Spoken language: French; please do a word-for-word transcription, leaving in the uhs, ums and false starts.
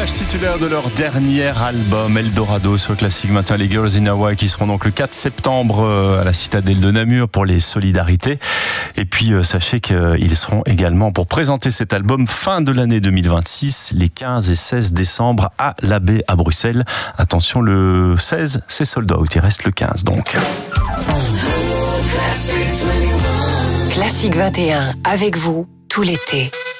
l'image titulaire de leur dernier album Eldorado sur Classic Matin, les Girls in Hawaii qui seront donc le quatre septembre à la Citadelle de Namur pour les Solidarités. Et puis sachez qu'ils seront également pour présenter cet album fin de l'année deux mille vingt-six, les quinze et seize décembre à l'Abbé à Bruxelles. Attention, le seize c'est sold out, il reste le quinze donc. Classic vingt et un, avec vous tout l'été.